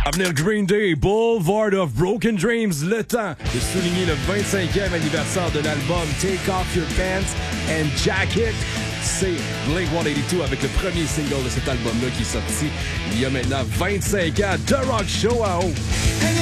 À venir Green Day, Boulevard of Broken Dreams, le temps de souligner le 25e anniversaire de l'album Take Off Your Pants and Jacket. C'est Blink-182 avec le premier single de cet album-là qui est sorti il y a maintenant 25 ans. The Rock Show à haut.